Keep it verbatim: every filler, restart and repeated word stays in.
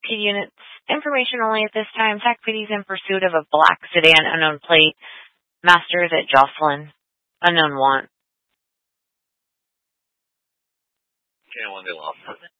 P D units. Information only at this time. T A C P D is in pursuit of a black sedan, unknown plate. Masters at Jocelyn. Unknown want. Okay, one day lost.